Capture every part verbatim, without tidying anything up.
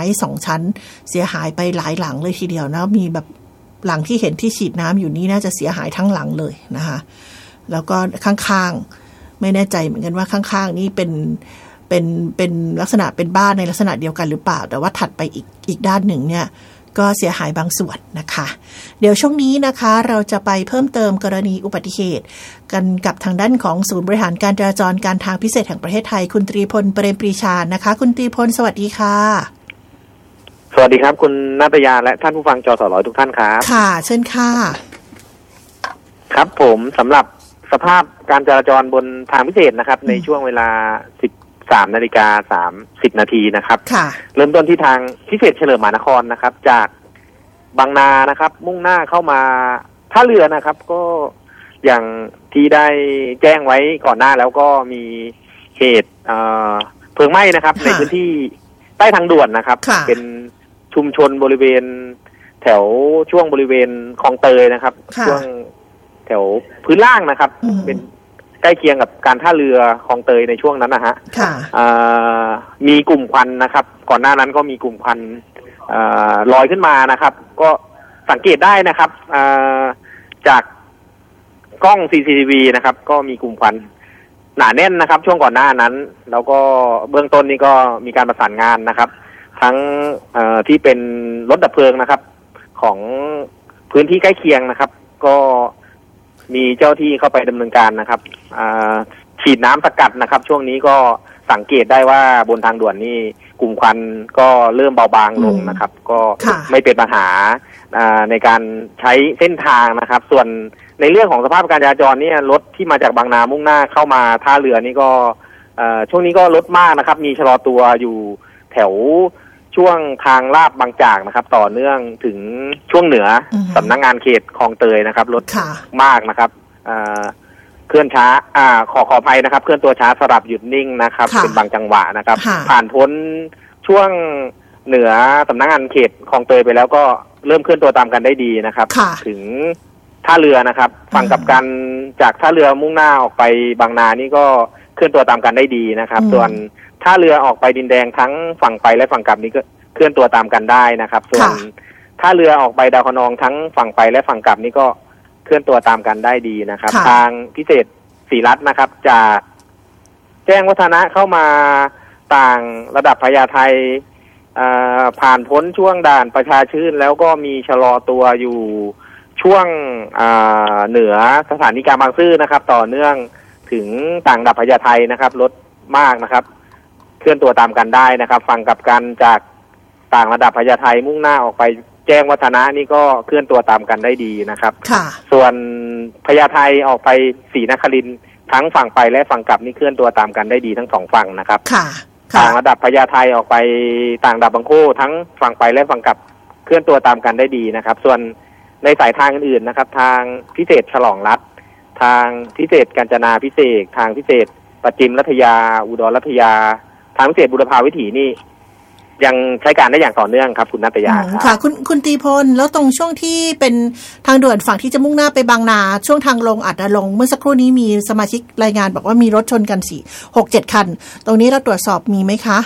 ม้สองชั้นเสียหายไปหลายหลังเลยทีเดียวนะมีแบบหลังที่เห็นที่ฉีดน้ำอยู่นี้น่าจะเสียหายทั้งหลังเลยนะคะแล้วก็ข้างๆไม่แน่ใจเหมือนกันว่าข้างๆนี่เป็นเป็นเป็นลักษณะเป็นบ้านในลักษณะเดียวกันหรือเปล่าแต่ว่าถัดไปอีกอีกด้านหนึ่งเนี่ยก็เสียหายบางส่วนนะคะเดี๋ยวช่วงนี้นะคะเราจะไปเพิ่มเติมกรณีอุบัติเหตุกันกับทางด้านของศูนย์บริหารการจราจรการทางพิเศษแห่งประเทศไทยคุณตรีพลเปรมปรีชานะคะคุณตรีพลสวัสดีค่ะสวัสดีครับคุณณัฐยาและท่านผู้ฟังจสร้อยทุกท่านครับค่ะเชิญค่ะครับผมสำหรับสภาพการจราจรบนทางพิเศษนะครับในช่วงเวลาสิบสามนาฬิกาสามสิบนาทีนะครับเริ่มต้นที่ทางพิเศษเฉลิมมหานครนะครับจากบางนานะครับมุ่งหน้าเข้ามาท่าเรือนะครับก็อย่างที่ได้แจ้งไว้ก่อนหน้าแล้วก็มีเหตุเพลิงไหม้นะครับในพื้นที่ใต้ทางด่วนนะครับเป็นชุมชนบริเวณแถวช่วงบริเวณคลองเตยนะครับช่วงแถวพื้นล่างนะครับเป็นใกล้เคียงกับการท่าเรือคลองเตยในช่วงนั้นนะฮะมีกลุ่มควันนะครับก่อนหน้านั้นก็มีกลุ่มควันลอยขึ้นมานะครับก็สังเกตได้นะครับจากกล้อง ซี ซี ที วี นะครับก็มีกลุ่มควันหนาแน่นนะครับช่วงก่อนหน้านั้นแล้วก็เบื้องต้นนี้ก็มีการประสานงานนะครับทั้งที่เป็นรถดับเพลิงนะครับของพื้นที่ใกล้เคียงนะครับก็มีเจ้าที่เข้าไปดำเนินการนะครับฉีดน้ำสกัดนะครับช่วงนี้ก็สังเกตได้ว่าบนทางด่วนนี่กลุ่มควันก็เริ่มเบาบางลงนะครับก็ไม่เป็นปัญหาในการใช้เส้นทางนะครับส่วนในเรื่องของสภาพการจราจรเนี่ยรถที่มาจากบางนามุ่งหน้าเข้ามาท่าเรือนี่ก็ช่วงนี้ก็ลดมากนะครับมีชะลอตัวอยู่แถวช่วงทางลาดบางจากนะครับต่อเนื่องถึงช่วงเหนือสำนักงานเขตคลองเตยนะครับรถมากนะครับเคลื่อนช้าอ่าขอขออภัยนะครับเคลื่อนตัวช้าสลับหยุดนิ่งนะครับเป็นบางจังหวะนะครับผ่านพ้นช่วงเหนือสำนักงานเขตคลองเตยไปแล้วก็เริ่มเคลื่อนตัวตามกันได้ดีนะครับถึงท่าเรือนะครับฝั่งกับกันจากท่าเรือมุ่งหน้าออกไปบางนานี่ก็เคลื่อนตัวตามกันได้ดีนะครับส่วนท่าเรือออกไปดินแดงทั้งฝั่งไปและฝั่งกลับนี้ก็เคลื่อนตัวตามกันได้นะครับส่วนท่าเรือออกไปดาวคะนองทั้งฝั่งไปและฝั่งกลับนี้ก็เคลื่อนตัวตามกันได้ดีนะครับทางพิเศษศรีรัตน์นะครับจากแจ้งวัฒนะเข้ามาต่างระดับพญาไทผ่านพ้นช่วงด่านประชาชื่นแล้วก็มีชะลอตัวอยู่ช่วงเหนือสถานีกลางบางซื่อนะครับต่อเนื่องถึงต่างระดับพญาไทนะครับรถมากนะครับเคลื่อนตัวตามกันได้นะครับฟังกับกันจากต่างระดับพญาไทมุ่งหน้าออกไปแจ้งวัฒนะนี่ก็เคลื่อนตัวตามกันได้ดีนะครับส่วนพญาไทออกไปศรีนครินทร์ทั้งฝั่งไปและฝั่งกลับนี่เคลื่อนตัวตามกันได้ดีทั้งสองฝั่งนะครับต่างระดับพญาไทออกไปต่างระดับบางโคทั้งฝั่งไปและฝั่งกลับเคลื่อนตัวตามกันได้ดีนะครับส่วนในสายทางอื่นๆนะครับทางพิเศษฉลองรัฐทางพิเศษกาญจนาพิเศษทางพิเศษประจิมรัตยาอุดรรัตยาทางพิเศษบุรพาวิถีนี่ยังใช้การได้อย่างต่อเนื่องครับคุณณัฐยาค่ะคุณคุณตรีพลแล้วตรงช่วงที่เป็นทางด่วนฝั่งที่จะมุ่งหน้าไปบางนาช่วงทางลงอัดลงเมื่อสักครู่นี้มีสมาชิกรายงานบอกว่ามีรถชนกันสี่ หก เจ็ดคันตรงนี้เราตรวจสอบมีไหมคะ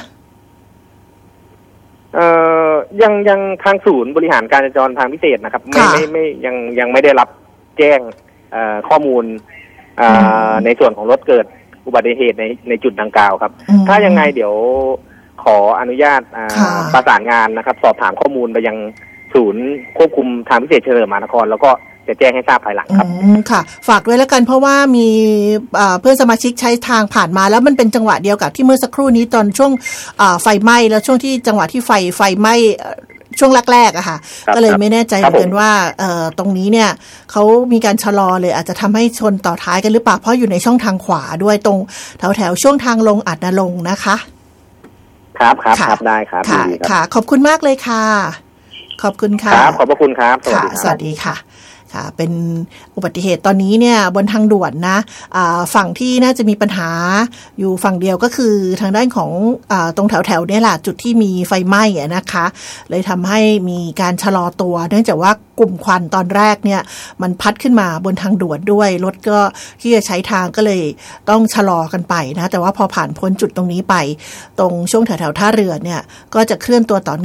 เอ่อยังยังทางศูนย์บริหารการจราจรทางพิเศษนะครับไม่ไม่ไม่ยังยังไม่ได้รับแจ้งเอ่อข้อมูลเอ่อในส่วนของรถเกิดอุบัติเหตุในในจุดดังกล่าวครับถ้ายังไงเดี๋ยวขออนุญาตประสานงานนะครับสอบถามข้อมูลไปยังศูนย์ควบคุมทางพิเศษเฉลิมมหานครแล้วก็จะแจ้งให้ทราบภายหลังครับค่ะฝากด้วยแล้วกันเพราะว่ามีเพื่อนสมาชิกใช้ทางผ่านมาแล้วมันเป็นจังหวะเดียวกับที่เมื่อสักครู่นี้ตอนช่วงไฟไหม้แล้วช่วงที่จังหวะที่ไฟไฟไหม้ช่วงแรกๆอะค่ะก็เลยไม่แน่ใจเหมือนกันว่าตรงนี้เนี่ยเขามีการชะลอเลยอาจจะทำให้ชนต่อท้ายกันหรือเปล่าเพราะอยู่ในช่องทางขวาด้วยตรงแถวๆช่วงทางลงอัดนรงค์นะคะครับครับครับได้ครับค่ะค่ะขอบคุณมากเลยค่ะขอบคุณค่ะครับขอบพระคุณครับสวัสดีค่ะสวัสดีค่ะค่ะเป็นอุบัติเหตุตอนนี้เนี่ยบนทางด่วนนะฝั่งที่น่าจะมีปัญหาอยู่ฝั่งเดียวก็คือทางด้านของตรงแถวๆเนี่ยแหละจุดที่มีไฟไหม้นะคะเลยทำให้มีการชะลอตัวเนื่องจากว่ากลุ่มควันตอนแรกเนี่ยมันพัดขึ้นมาบนทางด่วนด้วยรถก็ที่จะใช้ทางก็เลยต้องชะลอกันไปนะแต่ว่าพอผ่านพ้นจุดตรงนี้ไปตรงช่วงแถวๆท่าเรือเนี่ยก็จะเคลื่อนตัวต่อ